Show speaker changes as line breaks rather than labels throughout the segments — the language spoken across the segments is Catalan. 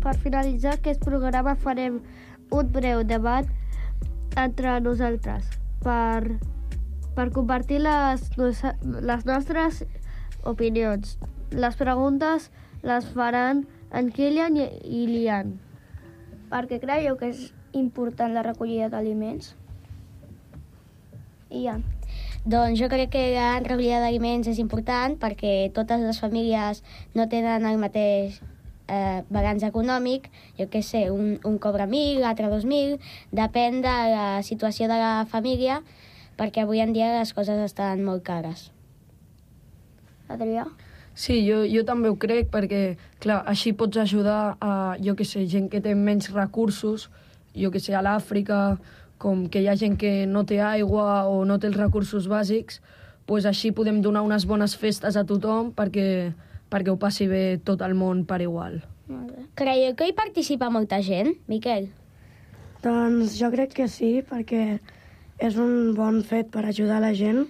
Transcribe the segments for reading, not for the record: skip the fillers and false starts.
per finalitzar aquest programa farem un breu debat entre nosaltres per compartir les nostres opinions. Les preguntes les faran en Kilian i Lian.
Per què creieu que és important la recollida d'aliments? Ian.
Doncs jo crec que la recollida d'aliments és important perquè totes les famílies no tenen el mateix balanç econòmic. Jo què sé, un cobra 1.000, l'altre 2.000, depèn de la situació de la família, perquè avui en dia les coses estan molt cares.
Adrià?
Sí, jo també ho crec, perquè, clar, així pots ajudar a, jo què sé, gent que té menys recursos, jo què sé, a l'Àfrica, com que hi ha gent que no té aigua o no té els recursos bàsics, doncs així podem donar unes bones festes a tothom perquè ho passi bé tot el món per igual.
Creieu que hi participa molta gent, Miquel?
Doncs jo crec que sí, perquè és un bon fet per ajudar la gent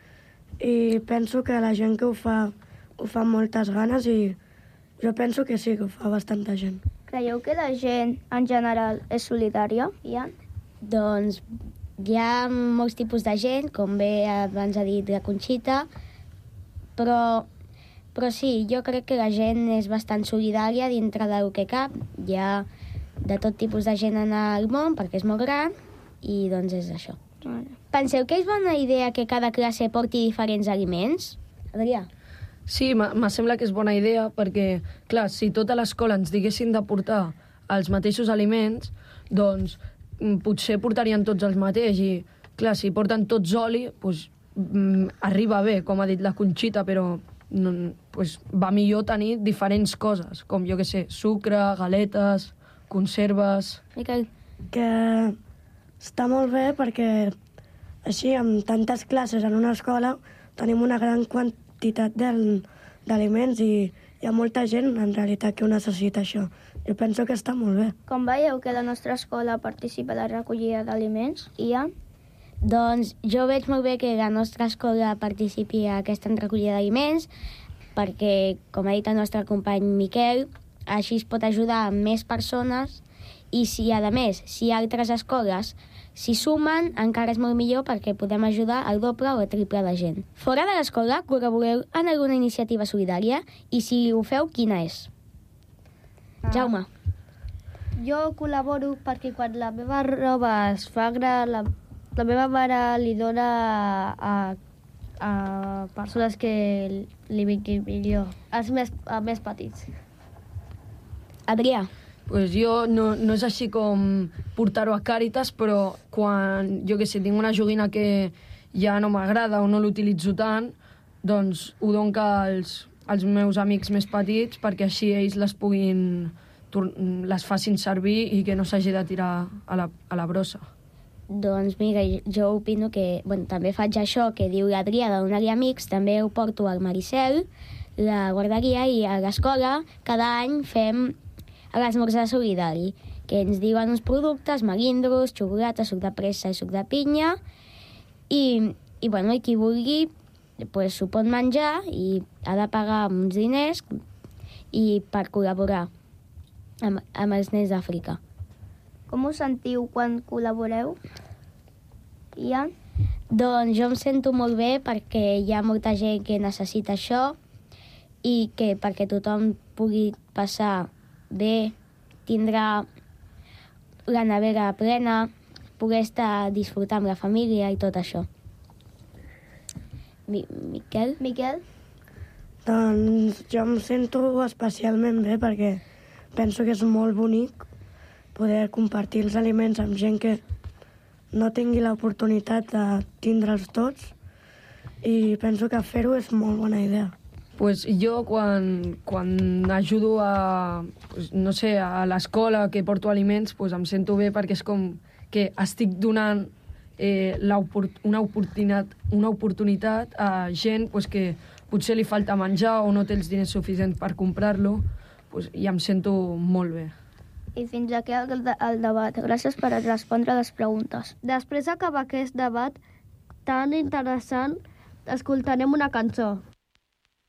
i penso que la gent que ho fa amb moltes ganes i jo penso que sí, que ho fa bastanta gent.
Creieu que la gent en general és solidària, Ian?
Doncs hi ha molts tipus de gent, com bé abans ha dit la Conxita, però sí, jo crec que la gent és bastant solidària dintre del que cap. Hi ha de tot tipus de gent en el món, perquè és molt gran, i doncs és això. Penseu que és bona idea que cada classe porti diferents aliments? Adrià?
Sí, me sembla que és bona idea, perquè, clar, si tota l'escola ens diguessin de portar els mateixos aliments, doncs potser portarien tots els mateix i, clar, si porten tots oli, doncs arriba bé, com ha dit la Conxita, però doncs va millor tenir diferents coses, com, jo què sé, sucre, galetes, conserves...
Miquel?
Que està molt bé perquè així, amb tantes classes en una escola, tenim una gran quantitat d'aliments i hi ha molta gent, en realitat, que ho necessita, això. Jo penso que està molt bé.
Com veieu que la nostra escola participa a la recollida d'aliments, Ian?
Doncs jo veig molt bé que la nostra escola participi a aquesta recollida d'aliments perquè, com ha dit el nostre company Miquel, així es pot ajudar a més persones i, si a més, si altres escoles s'hi sumen, encara és molt millor perquè podem ajudar el doble o el triple de gent. Fora de l'escola, col·laboreu en alguna iniciativa solidària i, si ho feu, quina és? Jaume.
Jo col·laboro perquè quan la meva roba es fa gran, la meva mare li dona a persones que li vinguin millor, a més petits.
Adrià.
Pues jo no és així com portar-ho a Càritas, però quan, jo què sé, tinc una joguina que ja no m'agrada o no l'utilitzo tant, doncs ho dono als meus amics més petits perquè així ells les facin servir i que no s'hagi de tirar a la brossa.
Doncs mira, jo opino que també faig això que diu l'Adrià de donar-li amics, també ho porto al Maricel, la guarderia, i a l'escola cada any fem l'esmorzar solidari, que ens diuen uns productes, melindros, xocolata, suc de pressa i suc de pinya, i qui vulgui s'ho pot menjar i ha de pagar uns diners i per col·laborar amb els nens d'Àfrica.
Com us sentiu quan col·laboreu, Ian?
Doncs jo em sento molt bé perquè hi ha molta gent que necessita això i que perquè tothom pugui passar bé, tindrà la nevera plena, poder estar disfrutar amb la família i tot això. Miquel?
Doncs jo em sento especialment bé perquè penso que és molt bonic poder compartir els aliments amb gent que no tingui l'oportunitat de tindre'ls tots i penso que fer-ho és molt bona idea.
Pues jo quan ajudo a l'escola que porto aliments, pues em sento bé perquè és com que estic donant una oportunitat a gent pues, que potser li falta menjar o no té els diners suficients per comprar-lo, pues, i em sento molt bé.
I fins aquí el debat. Gràcies per respondre les preguntes.
Després d'acabar aquest debat tan interessant, escoltarem una cançó.